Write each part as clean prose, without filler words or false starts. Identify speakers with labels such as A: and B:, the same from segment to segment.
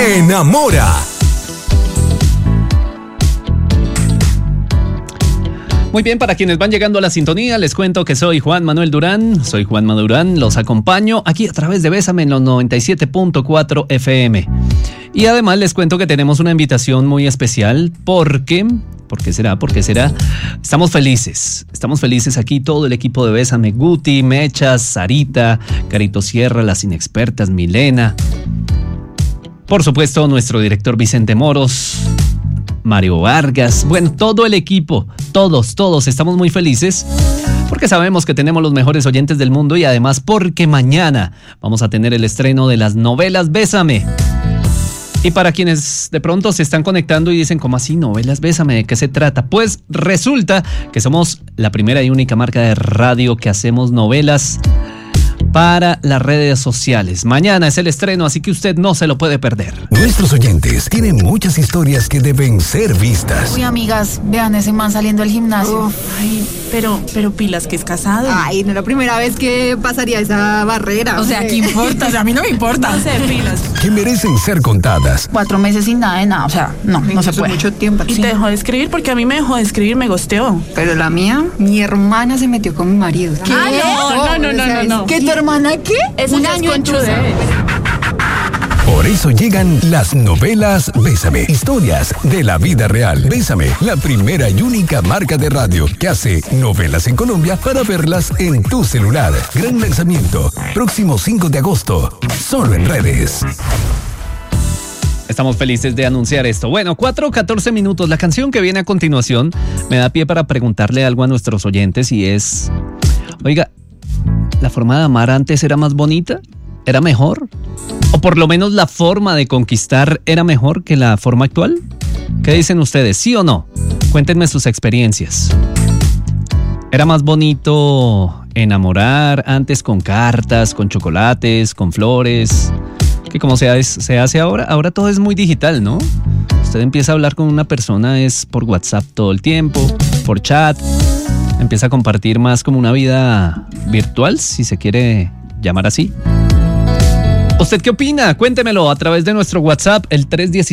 A: enamora.
B: Muy bien, para quienes van llegando a la sintonía, les cuento que soy Juan Manuel Durán. Soy Juan Manuel Durán, los acompaño aquí a través de Bésame en los 97.4 FM. Y además les cuento que tenemos una invitación muy especial porque... ¿Por qué será? Estamos felices aquí, todo el equipo de Bésame, Guti, Mechas, Sarita, Carito Sierra, las inexpertas, Milena. Por supuesto, nuestro director Vicente Moros, Mario Vargas, bueno, todo el equipo, todos estamos muy felices porque sabemos que tenemos los mejores oyentes del mundo y además porque mañana vamos a tener el estreno de las novelas Bésame. Y para quienes de pronto se están conectando y dicen, ¿cómo así novelas Bésame? ¿De qué se trata? Pues resulta que somos la primera y única marca de radio que hacemos novelas para las redes sociales. Mañana es el estreno, así que usted no se lo puede perder.
A: Nuestros oyentes tienen muchas historias que deben ser vistas.
C: Uy, amigas, vean ese man saliendo del gimnasio.
D: Uf, ay, pero pilas que es casado.
E: Ay, no es la primera vez que pasaría esa barrera.
D: O sea, ¿qué importa? O sea, a mí no me importa. No sé, pilas.
A: Que merecen ser contadas.
C: 4 meses sin nada de nada, o sea, no se puede.
E: Mucho tiempo.
D: Y te dejó de escribir porque a mí me dejó de escribir, me gosteó.
E: Pero la mía, mi hermana se metió con mi marido.
D: ¿Qué? No.
E: ¿Qué, tu hermana qué?
D: Eso
E: Un
D: ya es
E: año en
D: conchude.
A: Por eso llegan las novelas Bésame, historias de la vida real. Bésame, la primera y única marca de radio que hace novelas en Colombia para verlas en tu celular. Gran lanzamiento, próximo 5 de agosto, solo en redes.
B: Estamos felices de anunciar esto. Bueno, 4:14 minutos. La canción que viene a continuación me da pie para preguntarle algo a nuestros oyentes y es, oiga, ¿la forma de amar antes era más bonita? ¿Era mejor? ¿O por lo menos la forma de conquistar era mejor que la forma actual? ¿Qué dicen ustedes? ¿Sí o no? Cuéntenme sus experiencias. ¿Era más bonito enamorar antes con cartas, con chocolates, con flores? Que como se hace ahora. Ahora todo es muy digital, ¿no? Usted empieza a hablar con una persona es por WhatsApp todo el tiempo, por chat. Empieza a compartir más como una vida virtual, si se quiere llamar así. ¿Usted qué opina? Cuéntemelo a través de nuestro WhatsApp, el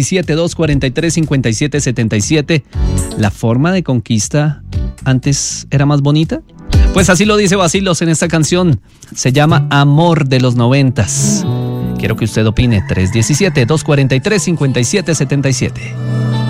B: 317-243-5777. ¿La forma de conquista antes era más bonita? Pues así lo dice Bacilos en esta canción. Se llama Amor de los 90s. Quiero que usted opine, 317-243-5777.